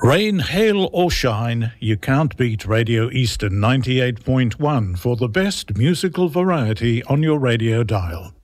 Rain, hail or shine, you can't beat Radio Eastern 98.1 for the best musical variety on your radio dial.